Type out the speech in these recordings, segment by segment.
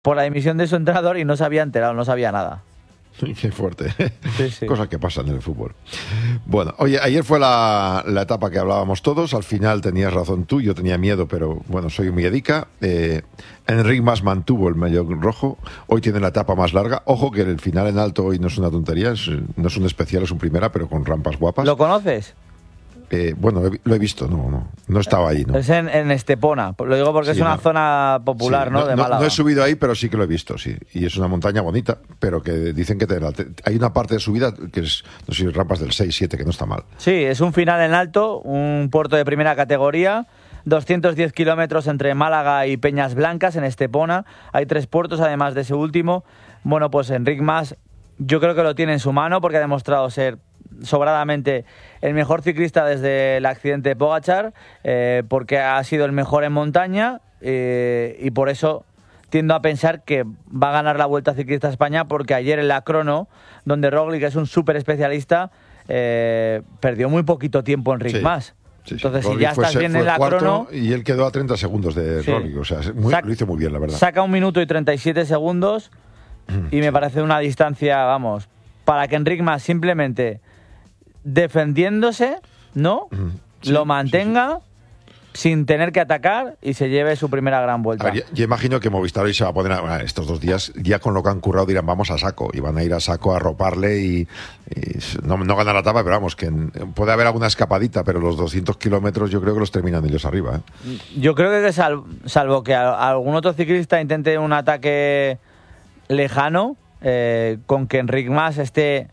por la dimisión de su entrenador y no se había enterado, no sabía nada. Qué fuerte. Sí. Cosas que pasan en el fútbol. Bueno, oye, ayer fue la etapa que hablábamos todos. Al final tenías razón tú, yo tenía miedo, pero bueno, soy un miedica. Enric Mas mantuvo el maillot rojo. Hoy tiene la etapa más larga. Ojo que el final en alto hoy no es una tontería, no es un especial, es un primera, pero con rampas guapas. ¿Lo conoces? Bueno, lo he visto, no estaba ahí, ¿no? Es en Estepona, lo digo porque es una zona popular, sí, ¿no? De Málaga. No he subido ahí, pero sí que lo he visto, sí. Y es una montaña bonita, pero que dicen que hay una parte de subida que es, no sé, rampas del 6-7, que no está mal. Sí, es un final en alto, un puerto de primera categoría, 210 kilómetros entre Málaga y Peñas Blancas, en Estepona. Hay 3 puertos, además de ese último. Bueno, pues Enric Mas, yo creo que lo tiene en su mano porque ha demostrado ser sobradamente el mejor ciclista desde el accidente de Pogačar, porque ha sido el mejor en montaña, y por eso tiendo a pensar que va a ganar la Vuelta Ciclista a España, porque ayer en la crono, donde Roglic es un súper especialista, perdió muy poquito tiempo Enric Mas. Sí, entonces, Roglic si ya estás bien en la crono... Y él quedó a 30 segundos de Roglic, o sea, lo hizo muy bien, la verdad. Saca 1 minuto y 37 segundos y me parece una distancia, vamos, para que Enric Mas simplemente defendiéndose, ¿no? Lo mantenga sin tener que atacar y se lleve su primera gran vuelta. A ver, yo imagino que Movistar hoy se va a poner estos 2 días, ya con lo que han currado, dirán vamos a saco, y van a ir a saco a arroparle y no ganar la etapa, pero vamos, que puede haber alguna escapadita, pero los 200 kilómetros yo creo que los terminan ellos arriba, ¿eh? Yo creo que salvo que algún otro ciclista intente un ataque lejano, con que Enric Mas esté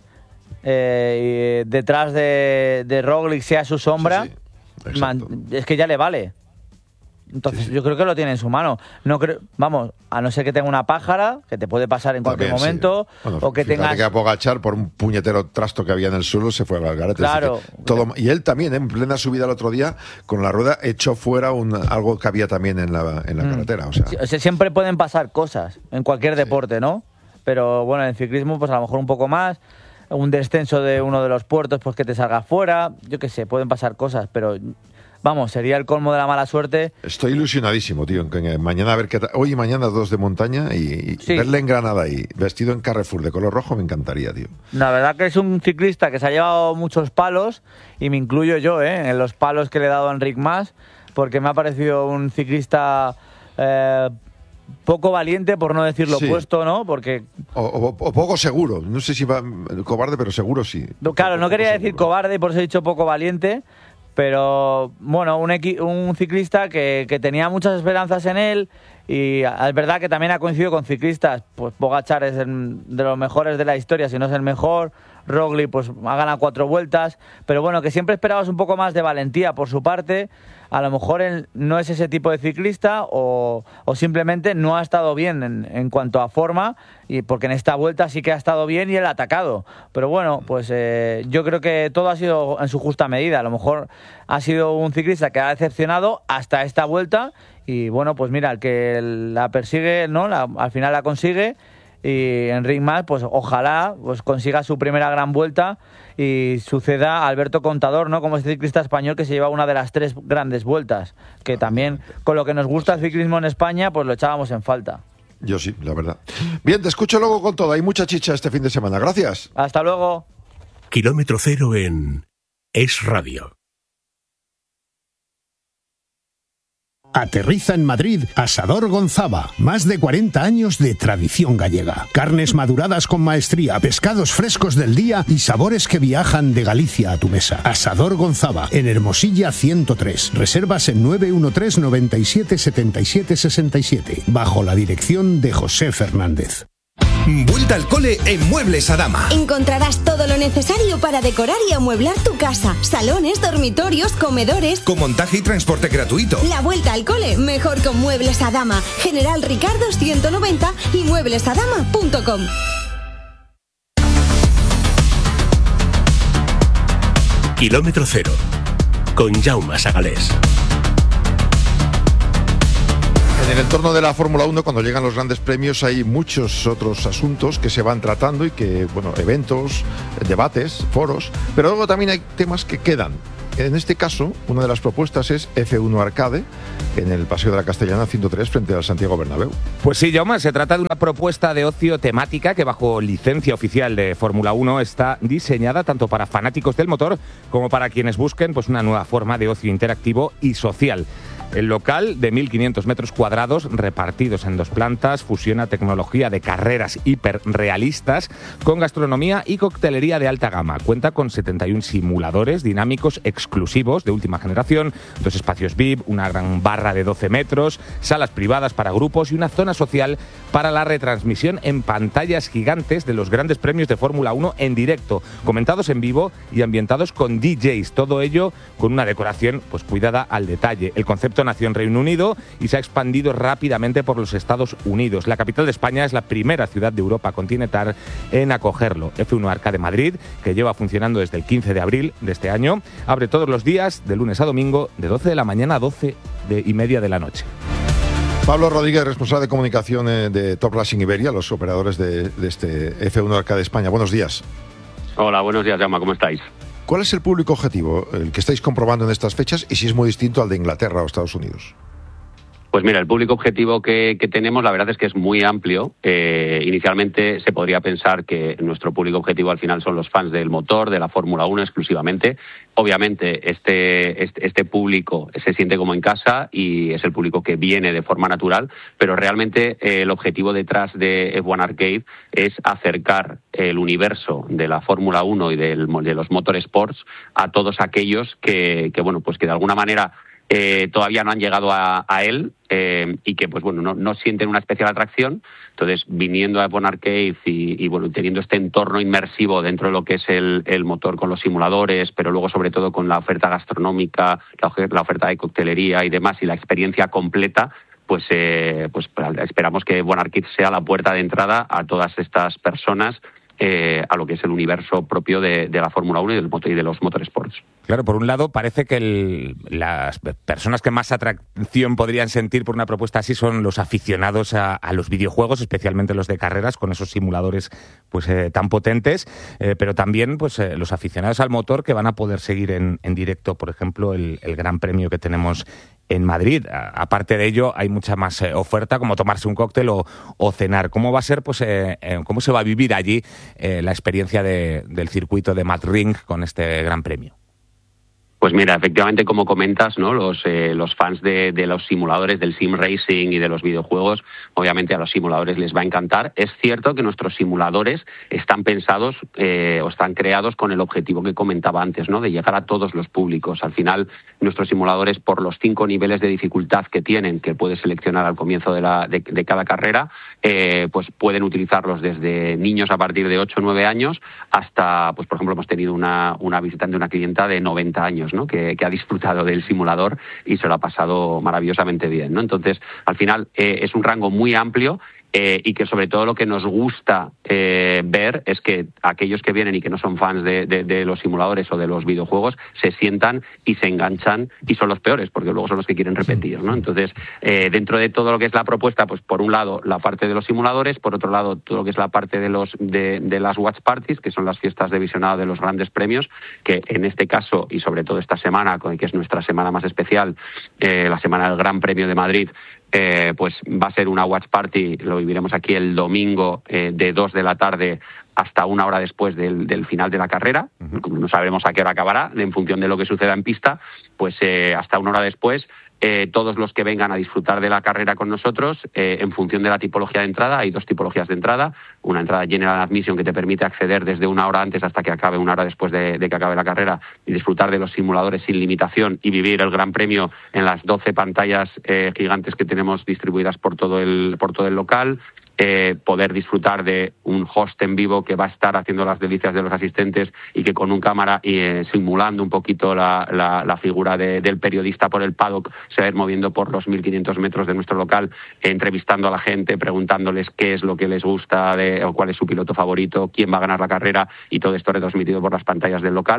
detrás de Roglic, sea su sombra, es que ya le vale. Entonces yo creo que lo tiene en su mano. No creo, vamos, a no ser que tenga una pájara, que te puede pasar en cualquier momento, bueno, o que tengas... que a Pogačar, por un puñetero trasto que había en el suelo, se fue al garete. Claro. Y él también, en plena subida el otro día, con la rueda echó fuera algo que había también en la carretera. O sea, siempre pueden pasar cosas en cualquier deporte, ¿no? Pero bueno, en el ciclismo pues a lo mejor un poco más, un descenso de uno de los puertos pues que te salga fuera, yo qué sé, pueden pasar cosas, pero vamos, sería el colmo de la mala suerte. Estoy ilusionadísimo, tío, en que mañana a ver qué tal. Hoy y mañana 2 de montaña y verle en Granada ahí, vestido en Carrefour de color rojo, me encantaría, tío. La verdad que es un ciclista que se ha llevado muchos palos, y me incluyo yo, en los palos que le he dado a Enric Mas, porque me ha parecido un ciclista poco valiente, por no decir lo opuesto, ¿no? Porque o poco seguro, no sé si va cobarde, pero seguro sí. Claro, no quería decir cobarde y por eso he dicho poco valiente, pero bueno, un ciclista que tenía muchas esperanzas en él, y es verdad que también ha coincidido con ciclistas, pues Pogačar es de los mejores de la historia, si no es el mejor. Roglic pues ha ganado 4 vueltas, pero bueno, que siempre esperabas un poco más de valentía por su parte. A lo mejor él no es ese tipo de ciclista, o simplemente no ha estado bien en cuanto a forma, y porque en esta vuelta sí que ha estado bien y él ha atacado. Pero bueno, pues yo creo que todo ha sido en su justa medida. A lo mejor ha sido un ciclista que ha decepcionado hasta esta vuelta, y bueno, pues mira, el que la persigue, ¿no? Al final la consigue. Y Enric Mas, pues ojalá pues consiga su primera gran vuelta y suceda a Alberto Contador, ¿no? Como este ciclista español que se lleva una de las 3 grandes vueltas, que también con lo que nos gusta el ciclismo en España, pues lo echábamos en falta. Yo sí, la verdad. Bien, te escucho luego con todo. Hay mucha chicha este fin de semana. Gracias. Hasta luego. Kilómetro Cero en Es Radio. Aterriza en Madrid Asador Gonzaba, más de 40 años de tradición gallega. Carnes maduradas con maestría, pescados frescos del día y sabores que viajan de Galicia a tu mesa. Asador Gonzaba, en Hermosilla 103. Reservas en 913 97 77 67, bajo la dirección de José Fernández. Vuelta al cole en Muebles Adama. Encontrarás todo lo necesario para decorar y amueblar tu casa. Salones, dormitorios, comedores. Con montaje y transporte gratuito. La vuelta al cole mejor con Muebles Adama. General Ricardo 190 y mueblesadama.com. Kilómetro Cero con Jaume Sagalés. En el entorno de la Fórmula 1, cuando llegan los grandes premios, hay muchos otros asuntos que se van tratando y que, bueno, eventos, debates, foros, pero luego también hay temas que quedan. En este caso, una de las propuestas es F1 Arcade, en el Paseo de la Castellana 103, frente al Santiago Bernabéu. Pues sí, Jaume, se trata de una propuesta de ocio temática que bajo licencia oficial de Fórmula 1 está diseñada tanto para fanáticos del motor como para quienes busquen pues, una nueva forma de ocio interactivo y social. El local, de 1.500 metros cuadrados, repartidos en 2 plantas, fusiona tecnología de carreras hiperrealistas con gastronomía y coctelería de alta gama. Cuenta con 71 simuladores dinámicos exclusivos de última generación, 2 espacios VIP, una gran barra de 12 metros, salas privadas para grupos y una zona social para la retransmisión en pantallas gigantes de los grandes premios de Fórmula 1 en directo, comentados en vivo y ambientados con DJs. Todo ello con una decoración pues cuidada al detalle. El concepto nació en Reino Unido y se ha expandido rápidamente por los Estados Unidos. La capital de España es la primera ciudad de Europa continental en acogerlo. F1 Arcade Madrid, que lleva funcionando desde el 15 de abril de este año, abre todos los días, de lunes a domingo, de 12 de la mañana a 12:30 de la noche. Pablo Rodríguez, responsable de comunicación de Top Racing Iberia, los operadores de este F1 Arcade España. Buenos días. Hola, buenos días, Jaume, ¿cómo estáis? ¿Cuál es el público objetivo, el que estáis comprobando en estas fechas, y si es muy distinto al de Inglaterra o Estados Unidos? Pues mira, el público objetivo que tenemos, la verdad es que es muy amplio. Inicialmente se podría pensar que nuestro público objetivo al final son los fans del motor, de la Fórmula 1 exclusivamente. Obviamente este público se siente como en casa y es el público que viene de forma natural, pero realmente el objetivo detrás de F1 Arcade es acercar el universo de la Fórmula 1 y de los motorsports a todos aquellos que bueno, pues que de alguna manera todavía no han llegado a él y que pues bueno no sienten una especial atracción. Entonces, viniendo a F1 Arcade y bueno, teniendo este entorno inmersivo dentro de lo que es el motor con los simuladores, pero luego sobre todo con la oferta gastronómica, la oferta de coctelería y demás, y la experiencia completa, pues esperamos que F1 Arcade sea la puerta de entrada a todas estas personas a lo que es el universo propio de la Fórmula 1 y de los motorsports. Claro, por un lado parece que las personas que más atracción podrían sentir por una propuesta así son los aficionados a los videojuegos, especialmente los de carreras, con esos simuladores pues tan potentes, pero también pues los aficionados al motor que van a poder seguir en directo, por ejemplo, el Gran Premio que tenemos en Madrid. Aparte de ello, hay mucha más oferta, como tomarse un cóctel o cenar. ¿Cómo va a ser, pues, cómo se va a vivir allí la experiencia del circuito de Madrid con este Gran Premio? Pues mira, efectivamente, como comentas, ¿no? Los fans de los simuladores, del sim racing y de los videojuegos, obviamente a los simuladores les va a encantar. Es cierto que nuestros simuladores están pensados o están creados con el objetivo que comentaba antes, ¿no? De llegar a todos los públicos. Al final, nuestros simuladores, por los 5 niveles de dificultad que tienen, que puedes seleccionar al comienzo de cada carrera, pues pueden utilizarlos desde niños a partir de 8 o 9 años hasta, pues por ejemplo, hemos tenido una visitante, una clienta de 90 años, ¿no? que ha disfrutado del simulador y se lo ha pasado maravillosamente bien, ¿no? Entonces, al final, es un rango muy amplio. Y que sobre todo lo que nos gusta ver es que aquellos que vienen y que no son fans de los simuladores o de los videojuegos se sientan y se enganchan y son los peores, porque luego son los que quieren repetir, ¿no? Entonces, dentro de todo lo que es la propuesta, pues por un lado la parte de los simuladores, por otro lado todo lo que es la parte de las watch parties, que son las fiestas de visionado de los grandes premios, que en este caso y sobre todo esta semana, que es nuestra semana más especial, la semana del Gran Premio de Madrid, pues va a ser una watch party, lo viviremos aquí el domingo de 2 de la tarde hasta 1 hora después del final de la carrera. Como no sabremos a qué hora acabará, en función de lo que suceda en pista, pues hasta 1 hora después, todos los que vengan a disfrutar de la carrera con nosotros, en función de la tipología de entrada, hay 2 tipologías de entrada, una entrada General Admission que te permite acceder desde 1 hora antes hasta que acabe, 1 hora después de que acabe la carrera, y disfrutar de los simuladores sin limitación y vivir el Gran Premio en las 12 pantallas gigantes que tenemos distribuidas por todo el local. Poder disfrutar de un host en vivo que va a estar haciendo las delicias de los asistentes y que con un cámara simulando un poquito la figura del periodista por el paddock se va a ir moviendo por los 1.500 metros de nuestro local, entrevistando a la gente, preguntándoles qué es lo que les gusta o cuál es su piloto favorito, quién va a ganar la carrera, y todo esto retransmitido por las pantallas del local.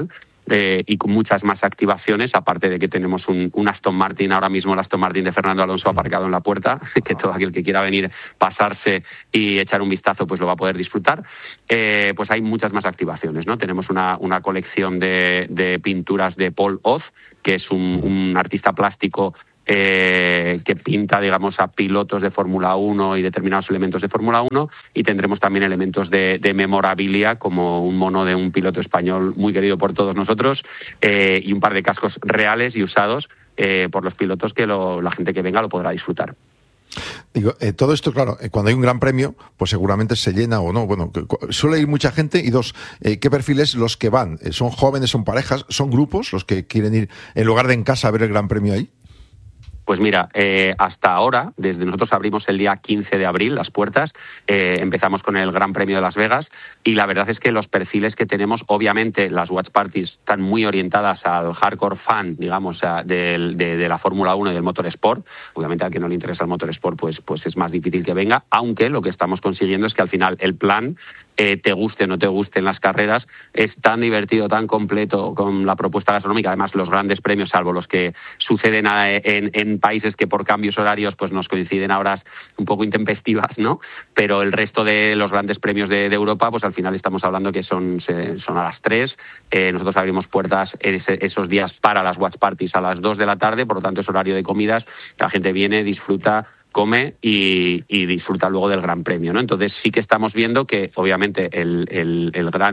y con muchas más activaciones, aparte de que tenemos un Aston Martin, ahora mismo el Aston Martin de Fernando Alonso aparcado en la puerta, que todo aquel que quiera venir, pasarse y echar un vistazo, pues lo va a poder disfrutar. Pues hay muchas más activaciones, ¿no? Tenemos una colección de pinturas de Paul Oz, que es un artista plástico que pinta, digamos, a pilotos de Fórmula 1 y determinados elementos de Fórmula 1, y tendremos también elementos de memorabilia, como un mono de un piloto español muy querido por todos nosotros, y un par de cascos reales y usados por los pilotos, que la gente que venga lo podrá disfrutar. Digo, todo esto, claro, cuando hay un gran premio, pues seguramente se llena o no. Bueno, suele ir mucha gente. Y dos, ¿qué perfiles los que van? ¿Son jóvenes, son parejas, son grupos los que quieren ir en lugar de en casa a ver el gran premio ahí? Pues mira, hasta ahora, desde nosotros abrimos el día 15 de abril las puertas, empezamos con el Gran Premio de Las Vegas, y la verdad es que los perfiles que tenemos, obviamente las watch parties están muy orientadas al hardcore fan, digamos, de la Fórmula 1 y del motorsport. Obviamente al que no le interesa el motorsport, pues es más difícil que venga, aunque lo que estamos consiguiendo es que al final el plan, te guste o no te gusten las carreras, es tan divertido, tan completo, con la propuesta gastronómica. Además, los grandes premios, salvo los que suceden en países que por cambios horarios pues nos coinciden a horas un poco intempestivas, ¿no? Pero el resto de los grandes premios de Europa, pues al final estamos hablando que son a las 3. Nosotros abrimos puertas esos días para las watch parties a las 2 de la tarde, por lo tanto es horario de comidas. La gente viene, disfruta, come y disfruta luego del Gran Premio, ¿no? Entonces sí que estamos viendo que obviamente el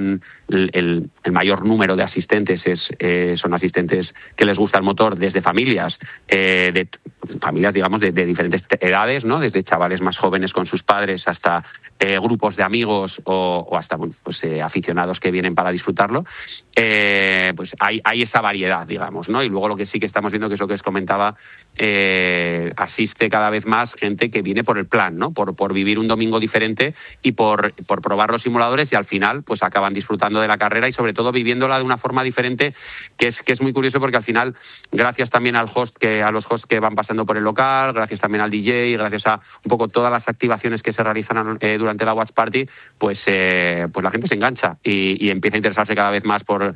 mayor número de asistentes son asistentes que les gusta el motor, desde familias, digamos de diferentes edades, ¿no? Desde chavales más jóvenes con sus padres hasta grupos de amigos o hasta aficionados que vienen para disfrutarlo. Pues hay esa variedad, digamos, ¿no? Y luego lo que sí que estamos viendo, que es lo que os comentaba, asiste cada vez más gente que viene por el plan, ¿no? Por vivir un domingo diferente y por probar los simuladores, y al final pues acaban disfrutando de la carrera y sobre todo viviéndola de una forma diferente, que es muy curioso, porque al final, gracias también a los hosts que van pasando por el local, gracias también al DJ, gracias a un poco todas las activaciones que se realizan durante la watch party, pues la gente se engancha y empieza a interesarse cada vez más por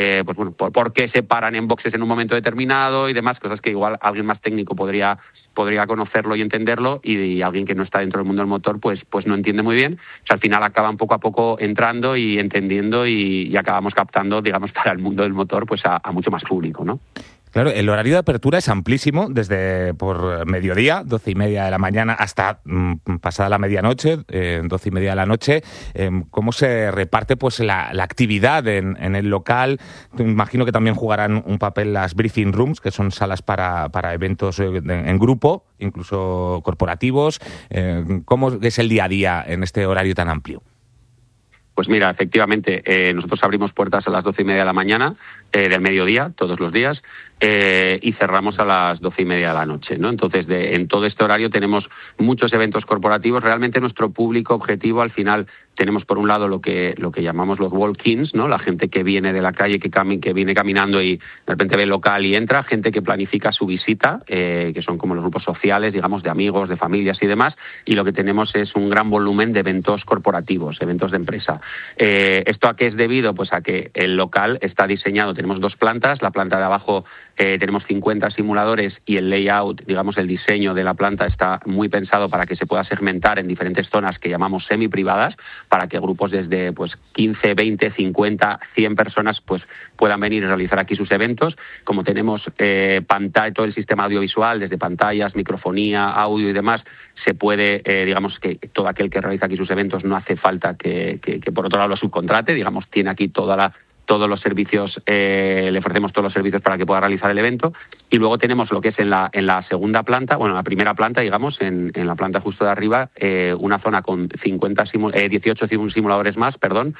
qué se paran en boxes en un momento determinado y demás, cosas que igual alguien más técnico podría conocerlo y entenderlo, y alguien que no está dentro del mundo del motor pues no entiende muy bien. O sea, al final acaban poco a poco entrando y entendiendo, y acabamos captando, digamos, para el mundo del motor pues a mucho más público, ¿no? Claro, el horario de apertura es amplísimo, desde por mediodía, 12:30 de la mañana, hasta pasada la medianoche, 12:30 de la noche. ¿Cómo se reparte pues la actividad en el local? Imagino que también jugarán un papel las briefing rooms, que son salas para eventos en grupo, incluso corporativos. ¿Cómo es el día a día en este horario tan amplio? Pues mira, efectivamente, nosotros abrimos puertas a las 12:30 de la mañana, del mediodía, todos los días, y cerramos a las 12:30 de la noche, ¿no? Entonces, en todo este horario tenemos muchos eventos corporativos. Realmente nuestro público objetivo, al final, tenemos por un lado lo que llamamos los walk-ins, ¿no? La gente que viene de la calle, que viene caminando y de repente ve el local y entra, gente que planifica su visita, que son como los grupos sociales, digamos, de amigos, de familias y demás, y lo que tenemos es un gran volumen de eventos corporativos, eventos de empresa. ¿Esto a qué es debido? Pues a que el local está diseñado, tenemos 2 plantas, la planta de abajo tenemos 50 simuladores, y el layout, digamos, el diseño de la planta está muy pensado para que se pueda segmentar en diferentes zonas que llamamos semi-privadas, para que grupos desde 15, 20, 50, 100 personas pues puedan venir y realizar aquí sus eventos. Como tenemos pantalla, todo el sistema audiovisual, desde pantallas, microfonía, audio y demás, se puede, digamos, que todo aquel que realiza aquí sus eventos no hace falta que por otro lado lo subcontrate, digamos, tiene aquí todos los servicios, le ofrecemos todos los servicios para que pueda realizar el evento. Y luego tenemos lo que es en la segunda planta, en la primera planta, digamos, en la planta justo de arriba, una zona con 18 simuladores más,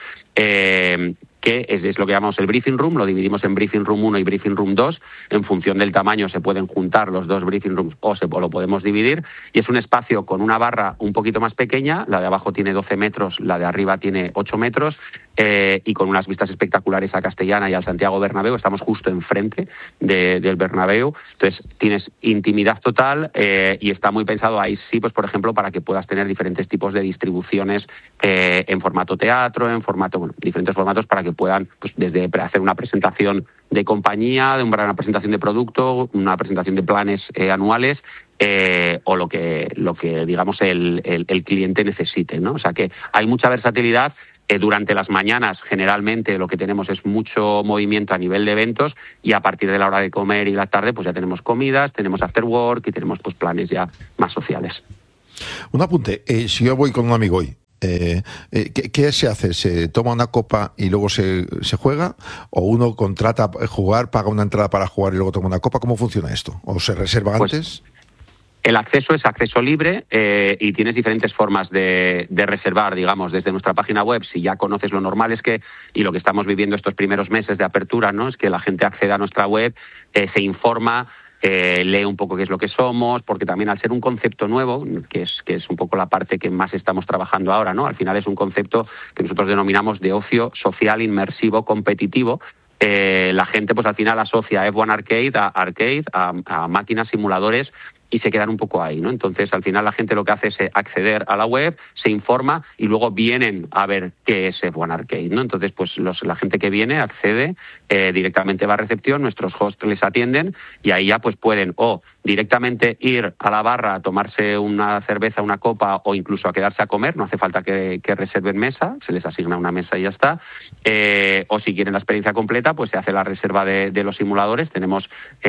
que es lo que llamamos el briefing room. Lo dividimos en briefing room 1 y briefing room 2. En función del tamaño se pueden juntar los 2 briefing rooms o lo podemos dividir. Y es un espacio con una barra un poquito más pequeña. La de abajo tiene 12 metros, la de arriba tiene 8 metros, y con unas vistas espectaculares a Castellana y al Santiago Bernabéu. Estamos justo enfrente del Bernabéu. Entonces tienes intimidad total, y está muy pensado ahí sí, pues por ejemplo, para que puedas tener diferentes tipos de distribuciones en formato teatro, en formato, diferentes formatos, para que puedan, pues desde hacer una presentación de compañía, de una presentación de producto, una presentación de planes anuales, o lo que digamos el cliente necesite, ¿no? O sea que hay mucha versatilidad. Durante las mañanas generalmente lo que tenemos es mucho movimiento a nivel de eventos, y a partir de la hora de comer y la tarde pues ya tenemos comidas, tenemos after work y tenemos pues planes ya más sociales. Un apunte, si yo voy con un amigo hoy, ¿qué se hace? ¿Se toma una copa y luego se juega? ¿O uno contrata jugar, paga una entrada para jugar y luego toma una copa? ¿Cómo funciona esto? ¿O se reserva antes? El acceso es acceso libre, y tienes diferentes formas de reservar, digamos, desde nuestra página web. Si ya conoces, lo normal es que, y lo que estamos viviendo estos primeros meses de apertura, ¿no?, es que la gente acceda a nuestra web, se informa, lee un poco qué es lo que somos, porque también al ser un concepto nuevo, que es un poco la parte que más estamos trabajando ahora, ¿no? Al final es un concepto que nosotros denominamos de ocio social, inmersivo, competitivo. La gente pues al final asocia F1 Arcade a máquinas, simuladores, y se quedan un poco ahí, ¿no? Entonces, al final la gente lo que hace es acceder a la web, se informa y luego vienen a ver qué es F1 Arcade, ¿no? Entonces, pues la gente que viene accede, directamente va a recepción, nuestros hosts les atienden, y ahí ya pues pueden o directamente ir a la barra a tomarse una cerveza, una copa, o incluso a quedarse a comer. No hace falta que reserven mesa, se les asigna una mesa y ya está. O si quieren la experiencia completa, pues se hace la reserva de los simuladores. Tenemos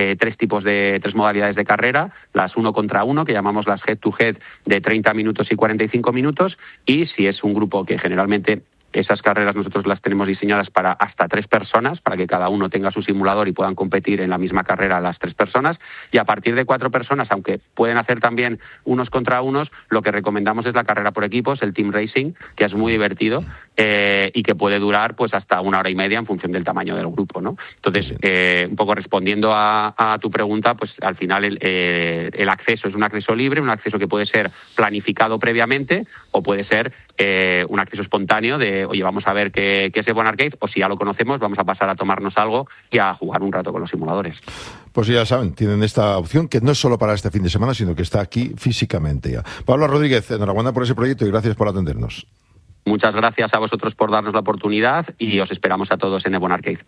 tres modalidades de carrera: las 1 contra 1, que llamamos las head to head, de 30 minutos y 45 minutos, y si es un grupo que generalmente esas carreras nosotros las tenemos diseñadas para hasta 3 personas, para que cada uno tenga su simulador y puedan competir en la misma carrera las 3 personas. Y a partir de 4 personas, aunque pueden hacer también unos contra unos, lo que recomendamos es la carrera por equipos, el team racing, que es muy divertido, y que puede durar pues hasta 1 hora y media en función del tamaño del grupo, ¿no? Entonces, un poco respondiendo a tu pregunta, pues al final el acceso es un acceso libre, un acceso que puede ser planificado previamente, o puede ser un acceso espontáneo de, oye, vamos a ver qué es F1 Arcade, o si ya lo conocemos, vamos a pasar a tomarnos algo y a jugar un rato con los simuladores. Pues ya saben, tienen esta opción que no es solo para este fin de semana, sino que está aquí físicamente ya. Pablo Rodríguez, enhorabuena por ese proyecto y gracias por atendernos. Muchas gracias a vosotros por darnos la oportunidad, y os esperamos a todos en F1 Arcade.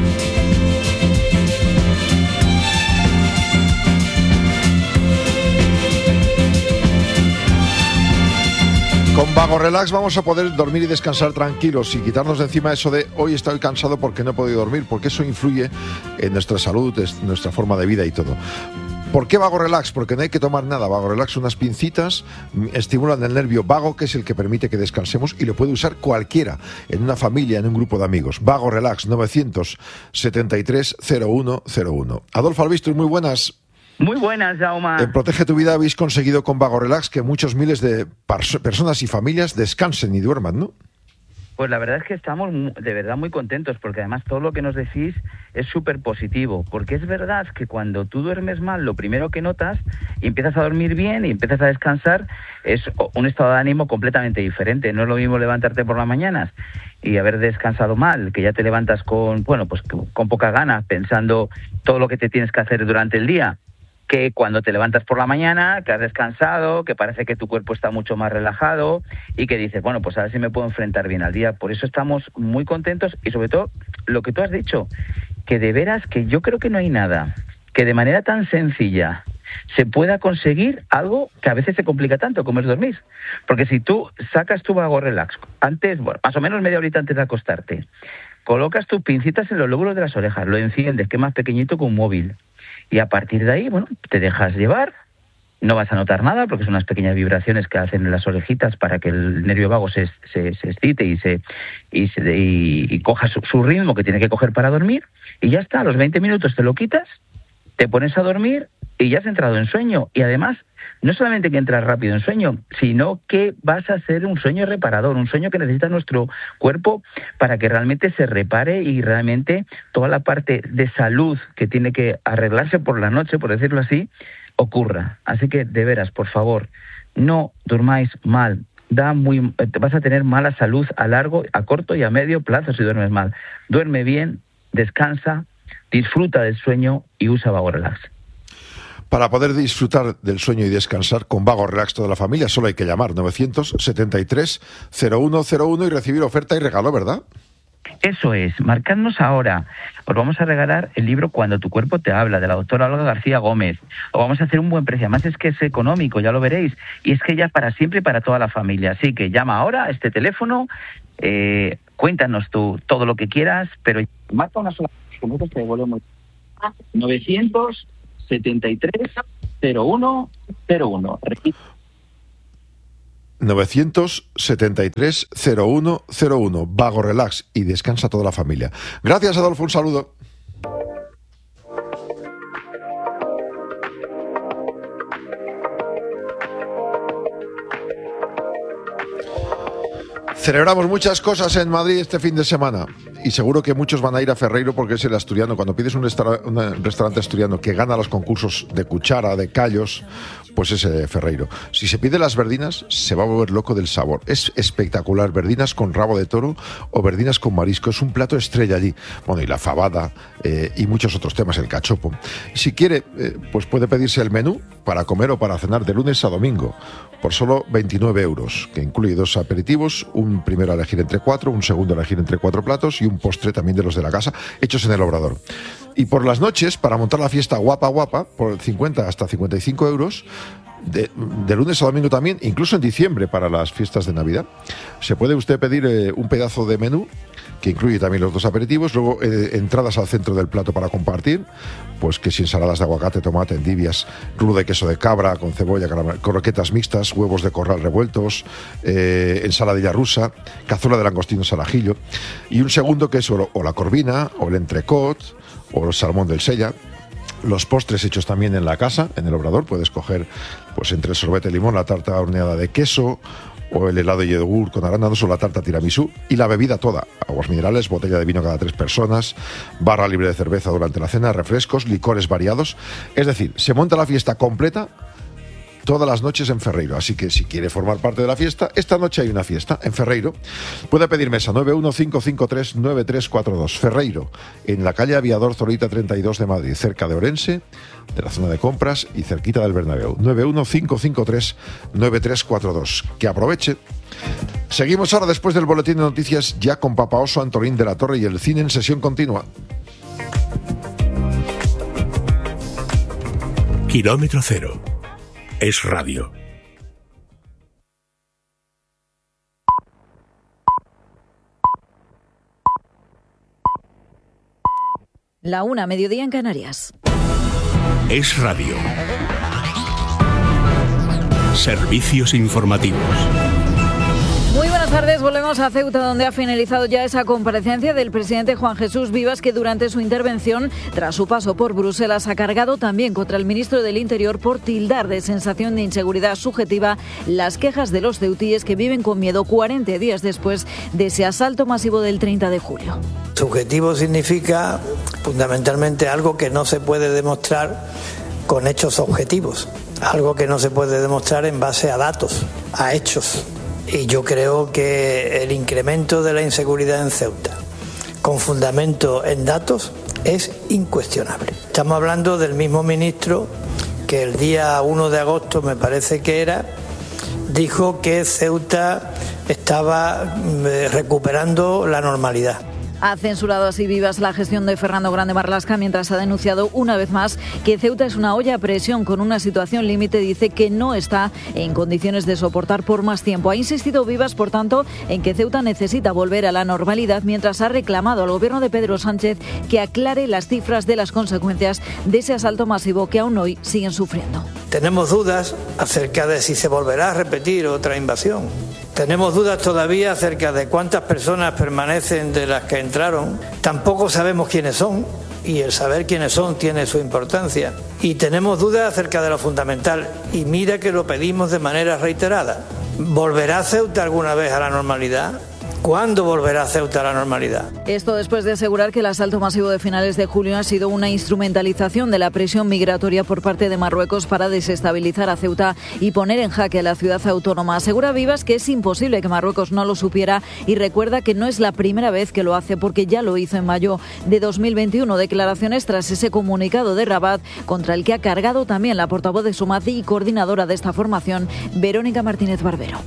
Con Vago Relax vamos a poder dormir y descansar tranquilos y quitarnos de encima eso de hoy estoy cansado porque no he podido dormir, porque eso influye en nuestra salud, en nuestra forma de vida y todo. ¿Por qué Vago Relax? Porque no hay que tomar nada. Vago Relax, unas pincitas, estimulan el nervio vago, que es el que permite que descansemos, y lo puede usar cualquiera, en una familia, en un grupo de amigos. Vago Relax, 973-0101. Adolfo Albistur, muy buenas. Muy buenas, Jaume. En Protege tu Vida habéis conseguido con Vago Relax que muchos miles de personas y familias descansen y duerman, ¿no? Pues la verdad es que estamos de verdad muy contentos, porque además todo lo que nos decís es súper positivo, porque es verdad que cuando tú duermes mal, lo primero que notas, y empiezas a dormir bien y empiezas a descansar, es un estado de ánimo completamente diferente. No es lo mismo levantarte por las mañanas y haber descansado mal, que ya te levantas con poca gana, pensando todo lo que te tienes que hacer durante el día, que cuando te levantas por la mañana, que has descansado, que parece que tu cuerpo está mucho más relajado y que dices, bueno, pues a ver si me puedo enfrentar bien al día. Por eso estamos muy contentos, y sobre todo lo que tú has dicho, que de veras que yo creo que no hay nada que de manera tan sencilla se pueda conseguir algo que a veces se complica tanto como es dormir. Porque si tú sacas tu Vago Relax antes, más o menos media horita antes de acostarte, colocas tus pincitas en los lóbulos de las orejas, lo enciendes, que es más pequeñito que un móvil, y a partir de ahí, te dejas llevar, no vas a notar nada porque son unas pequeñas vibraciones que hacen en las orejitas para que el nervio vago se excite y coja su ritmo que tiene que coger para dormir, y ya está. A los 20 minutos te lo quitas, te pones a dormir y ya has entrado en sueño. Y además, no solamente que entras rápido en sueño, sino que vas a hacer un sueño reparador, un sueño que necesita nuestro cuerpo para que realmente se repare y realmente toda la parte de salud que tiene que arreglarse por la noche, por decirlo así, ocurra. Así que, de veras, por favor, no durmáis mal. Vas a tener mala salud a corto y a medio plazo si duermes mal. Duerme bien, descansa, disfruta del sueño y usa Vago Relax. Para poder disfrutar del sueño y descansar con Vago Relax toda la familia, solo hay que llamar 973-0101 y recibir oferta y regalo, ¿verdad? Eso es, marcadnos ahora. Os vamos a regalar el libro Cuando tu cuerpo te habla, de la doctora Olga García Gómez. Os vamos a hacer un buen precio, además es que es económico, ya lo veréis. Y es que ya para siempre y para toda la familia. Así que llama ahora a este teléfono, cuéntanos tú todo lo que quieras, pero marca una sola vez, que nosotros te devolvemos. 973-0101. 973-0101. Vago Relax, y descansa toda la familia. Gracias, Adolfo, un saludo. Celebramos muchas cosas en Madrid este fin de semana y seguro que muchos van a ir a Ferreiro porque es el asturiano. Cuando pides un restaurante asturiano que gana los concursos de cuchara, de callos, pues es Ferreiro. Si se pide las verdinas, se va a volver loco del sabor. Es espectacular, verdinas con rabo de toro o verdinas con marisco. Es un plato estrella allí. Bueno, y la fabada y muchos otros temas, el cachopo. Si quiere, pues puede pedirse el menú para comer o para cenar de lunes a domingo por solo 29 euros, que incluye 2 aperitivos, un primero a elegir entre 4, un segundo a elegir entre 4 platos y un postre también de los de la casa, hechos en el Obrador. Y por las noches, para montar la fiesta guapa, por 50 hasta 55 euros, de lunes a domingo también, incluso en diciembre para las fiestas de Navidad, se puede usted pedir un pedazo de menú que incluye también los 2 aperitivos, luego entradas al centro del plato para compartir, pues que si ensaladas de aguacate, tomate, endivias, rulo de queso de cabra con cebolla, croquetas mixtas, huevos de corral revueltos, ensaladilla rusa, cazuela de langostinos al ajillo, y un segundo que es o la corvina, o el entrecot, o el salmón del Sella. Los postres hechos también en la casa, en el Obrador, puedes coger pues entre el sorbete de limón, la tarta horneada de queso, o el helado de yogur con arándanos, o la tarta tiramisú, y la bebida toda: aguas minerales, botella de vino cada 3 personas, barra libre de cerveza durante la cena, refrescos, licores variados. Es decir, se monta la fiesta completa todas las noches en Ferreiro. Así que si quiere formar parte de la fiesta, esta noche hay una fiesta en Ferreiro. Puede pedir mesa 915539342. Ferreiro, en la calle Aviador Zorita 32 de Madrid, cerca de Orense, de la zona de compras y cerquita del Bernabéu. 915539342. Que aproveche. Seguimos ahora después del boletín de noticias, ya con Papa Oso, Antolín de la Torre y el cine en sesión continua. Kilómetro Cero. Es radio. La 1, mediodía en Canarias. Es radio. Servicios informativos. Muy buenas tardes, volvemos a Ceuta, donde ha finalizado ya esa comparecencia del presidente Juan Jesús Vivas, que durante su intervención, tras su paso por Bruselas, ha cargado también contra el ministro del Interior por tildar de sensación de inseguridad subjetiva las quejas de los ceutíes que viven con miedo 40 días después de ese asalto masivo del 30 de julio. Subjetivo significa fundamentalmente algo que no se puede demostrar con hechos objetivos, algo que no se puede demostrar en base a datos, a hechos. Y yo creo que el incremento de la inseguridad en Ceuta, con fundamento en datos, es incuestionable. Estamos hablando del mismo ministro que el día 1 de agosto, me parece que era, dijo que Ceuta estaba recuperando la normalidad. Ha censurado así Vivas la gestión de Fernando Grande Marlaska, mientras ha denunciado una vez más que Ceuta es una olla a presión con una situación límite. Dice que no está en condiciones de soportar por más tiempo. Ha insistido Vivas, por tanto, en que Ceuta necesita volver a la normalidad, mientras ha reclamado al gobierno de Pedro Sánchez que aclare las cifras de las consecuencias de ese asalto masivo que aún hoy siguen sufriendo. Tenemos dudas acerca de si se volverá a repetir otra invasión. Tenemos dudas todavía acerca de cuántas personas permanecen de las que entraron. Tampoco sabemos quiénes son, y el saber quiénes son tiene su importancia. Y tenemos dudas acerca de lo fundamental, y mira que lo pedimos de manera reiterada. ¿Volverá Ceuta alguna vez a la normalidad? ¿Cuándo volverá Ceuta a la normalidad? Esto después de asegurar que el asalto masivo de finales de julio ha sido una instrumentalización de la presión migratoria por parte de Marruecos para desestabilizar a Ceuta y poner en jaque a la ciudad autónoma. Asegura Vivas que es imposible que Marruecos no lo supiera y recuerda que no es la primera vez que lo hace, porque ya lo hizo en mayo de 2021. Declaraciones tras ese comunicado de Rabat, contra el que ha cargado también la portavoz de Sumat y coordinadora de esta formación, Verónica Martínez Barbero.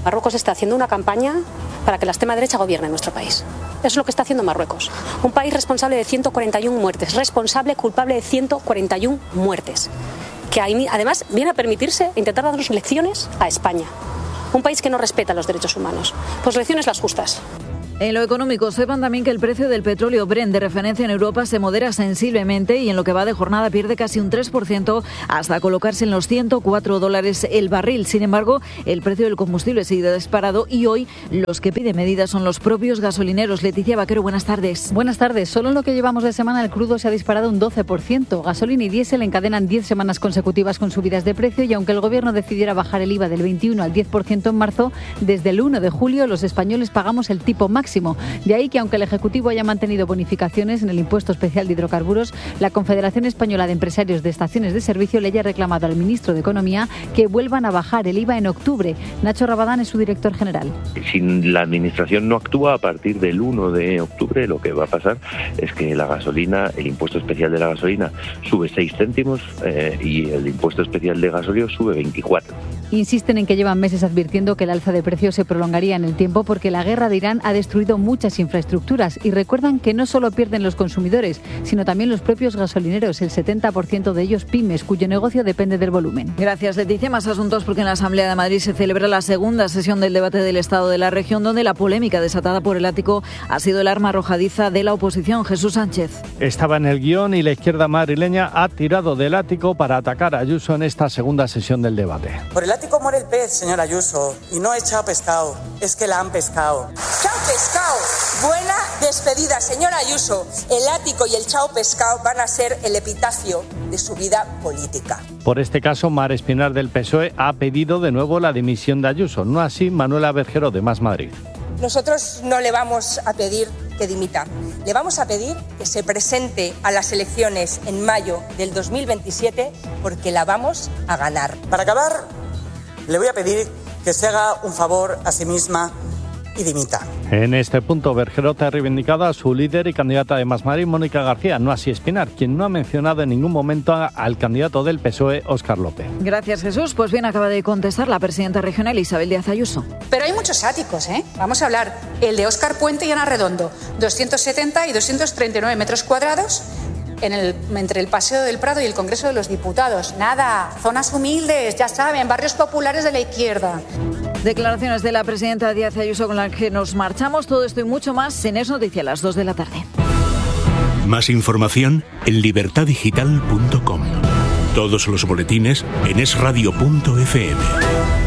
Marruecos está haciendo una campaña para que la extrema derecha gobierne nuestro país. Eso es lo que está haciendo Marruecos. Un país responsable de 141 muertes, responsable, culpable de 141 muertes. Que además viene a permitirse intentar darnos lecciones a España. Un país que no respeta los derechos humanos. Pues lecciones las justas. En lo económico, sepan también que el precio del petróleo Brent de referencia en Europa se modera sensiblemente y en lo que va de jornada pierde casi un 3% hasta colocarse en los $104 el barril. Sin embargo, el precio del combustible sigue disparado y hoy los que piden medidas son los propios gasolineros. Leticia Vaquero, buenas tardes. Buenas tardes. Solo en lo que llevamos de semana el crudo se ha disparado un 12%. Gasolina y diésel encadenan 10 semanas consecutivas con subidas de precio y aunque el gobierno decidiera bajar el IVA del 21 al 10% en marzo, desde el 1 de julio los españoles pagamos el tipo máximo. De ahí que aunque el Ejecutivo haya mantenido bonificaciones en el impuesto especial de hidrocarburos, la Confederación Española de Empresarios de Estaciones de Servicio le haya reclamado al ministro de Economía que vuelvan a bajar el IVA en octubre. Nacho Rabadán es su director general. Si la Administración no actúa a partir del 1 de octubre, lo que va a pasar es que la gasolina, el impuesto especial de la gasolina sube 6 céntimos y el impuesto especial de gasóleo sube 24. Insisten en que llevan meses advirtiendo que el alza de precios se prolongaría en el tiempo porque la guerra de Irán ha destruido muchas infraestructuras y recuerdan que no solo pierden los consumidores, sino también los propios gasolineros, el 70% de ellos pymes, cuyo negocio depende del volumen. Gracias, Leticia. Más asuntos porque en la Asamblea de Madrid se celebra la segunda sesión del debate del Estado de la región, donde la polémica desatada por el ático ha sido el arma arrojadiza de la oposición. Jesús Sánchez. Estaba en el guión y la izquierda madrileña ha tirado del ático para atacar a Ayuso en esta segunda sesión del debate. Por el ático muere el pez, señor Ayuso, y no he echado pescado, es que la han pescado. ¡Chao pescado! Buena despedida, señora Ayuso. El ático y el chao pescado van a ser el epitafio de su vida política. Por este caso, Mar Espinar del PSOE ha pedido de nuevo la dimisión de Ayuso, no así Manuela Berjero de Más Madrid. Nosotros no le vamos a pedir que dimita, le vamos a pedir que se presente a las elecciones en mayo del 2027 porque la vamos a ganar. Para acabar, le voy a pedir que se haga un favor a sí misma y dimita. En este punto, Berjero ha reivindicado a su líder y candidata de Más Madrid, Mónica García, no así Espinar, quien no ha mencionado en ningún momento al candidato del PSOE, Óscar López. Gracias, Jesús. Pues bien, acaba de contestar la presidenta regional Isabel Díaz Ayuso. Pero hay muchos áticos, ¿eh? Vamos a hablar. El de Óscar Puente y Ana Redondo, 270 y 239 metros cuadrados entre el Paseo del Prado y el Congreso de los Diputados. Nada, zonas humildes, ya saben, barrios populares de la izquierda. Declaraciones de la presidenta Díaz Ayuso con las que nos marchamos. Todo esto y mucho más en Es Noticia a las 2 de la tarde. Más información en libertadigital.com. Todos los boletines en esradio.fm.